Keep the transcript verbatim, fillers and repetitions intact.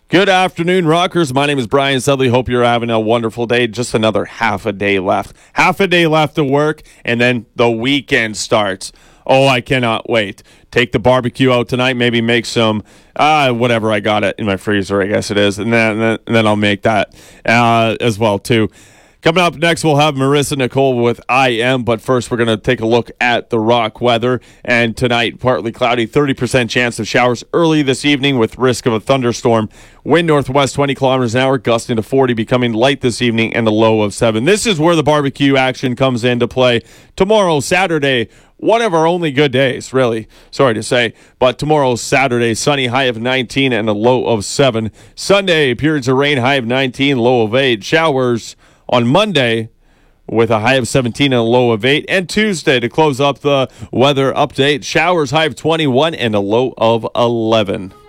Good afternoon, rockers. My name is Brian Sedley. Hope you're having a wonderful day. Just another half a day left. Half a day left to work, and then the weekend starts. Oh, I cannot wait. Take the barbecue out tonight, maybe make some, uh, whatever I got it in my freezer, I guess it is, and then, and then I'll make that uh, as well, too. Coming up next, we'll have Marissa Nicole with I Am, but first we're going to take a look at the rock weather. And tonight, partly cloudy, thirty percent chance of showers early this evening with risk of a thunderstorm. Wind northwest twenty kilometers an hour, gusting to forty, becoming light this evening, and a low of seven. This is where the barbecue action comes into play. Tomorrow, Saturday, one of our only good days, really. Sorry to say. But tomorrow, Saturday, sunny, high of nineteen and a low of seven. Sunday, periods of rain, high of nineteen, low of eight. Showers on Monday with a high of seventeen and a low of eight. And Tuesday, to close up the weather update, showers, high of twenty-one and a low of eleven.